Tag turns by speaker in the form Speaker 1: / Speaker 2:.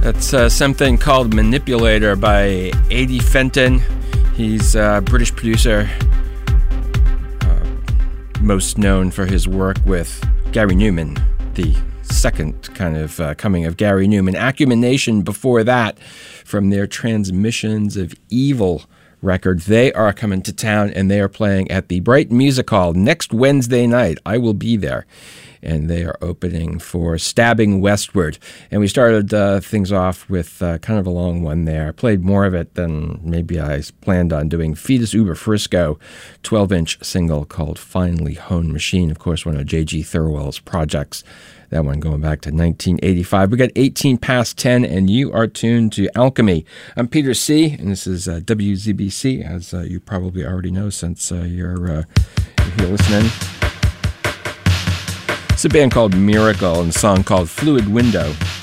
Speaker 1: That's something called Manipulator by Eddie Fenton. He's a British producer, most known for his work with Gary Newman, the second kind of coming of Gary Newman. Acumen Nation before that, from their Transmissions of Evil record. They are coming to town and they are playing at the Brighton Music Hall next Wednesday night. I will be there. And they are opening for Stabbing Westward. And we started things off with kind of a long one there. I played more of it than maybe I planned on doing. Fetus Uber Frisco, 12-inch single called Finely Honed Machine. Of course, one of J.G. Thirlwell's projects. That one going back to 1985. We got 18 past 10, and you are tuned to Alchemy. I'm Peter C., and this is WZBC, as you probably already know since you're here listening. It's a band called Miracle and a song called Fluid Window.